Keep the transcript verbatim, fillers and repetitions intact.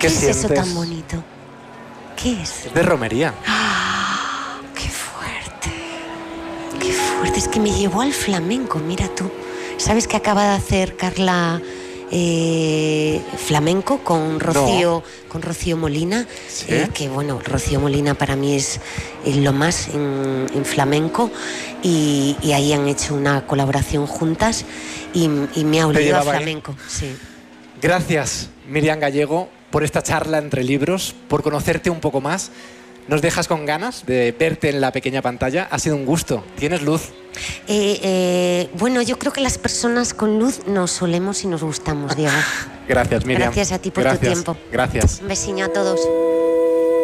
¿Qué, ¿Qué es sientes? eso tan bonito? ¿Qué es? Es de romería. ¡Ah! ¡Qué fuerte! ¡Qué fuerte! Es que me llevó al flamenco, mira tú. ¿Sabes que acaba de hacer Carla eh, flamenco con Rocío, no. con Rocío Molina? ¿Sí? Eh, que bueno, Rocío Molina para mí es, es lo más en, en flamenco y, y ahí han hecho una colaboración juntas y, y me ha olido a flamenco. Sí. Gracias, Miriam Gallego, por esta charla entre libros, por conocerte un poco más. Nos dejas con ganas de verte en la pequeña pantalla. Ha sido un gusto. ¿Tienes luz? Eh, eh, bueno, yo creo que las personas con luz nos solemos y nos gustamos, Diego. Gracias, Miriam. Gracias a ti por Gracias. tu tiempo. Gracias. Un besiño a todos.